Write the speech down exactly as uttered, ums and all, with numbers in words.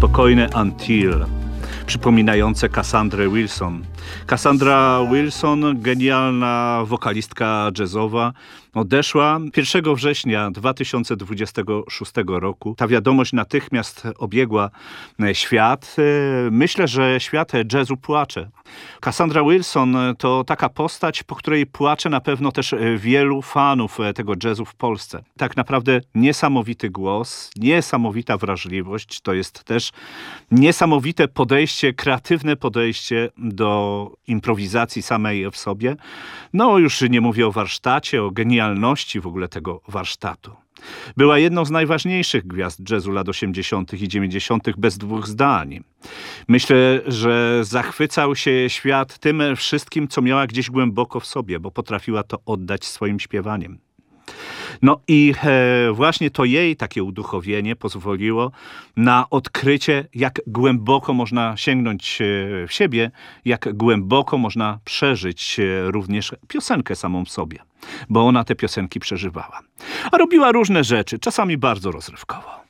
Spokojne Until, przypominające Cassandrę Wilson. Cassandra Wilson, genialna wokalistka jazzowa, odeszła pierwszego września dwa tysiące dwudziestego szóstego roku. Ta wiadomość natychmiast obiegła świat. Myślę, że świat jazzu płacze. Cassandra Wilson to taka postać, po której płacze na pewno też wielu fanów tego jazzu w Polsce. Tak naprawdę niesamowity głos, niesamowita wrażliwość, to jest też niesamowite podejście, kreatywne podejście do improwizacji samej w sobie. No już nie mówię o warsztacie, o genialności w ogóle tego warsztatu. Była jedną z najważniejszych gwiazd jazzu lat osiemdziesiątych i dziewięćdziesiątych bez dwóch zdań. Myślę, że zachwycał się świat tym wszystkim, co miała gdzieś głęboko w sobie, bo potrafiła to oddać swoim śpiewaniem. No i e, właśnie to jej takie uduchowienie pozwoliło na odkrycie, jak głęboko można sięgnąć w siebie, jak głęboko można przeżyć również piosenkę samą w sobie, bo ona te piosenki przeżywała. A robiła różne rzeczy, czasami bardzo rozrywkowo.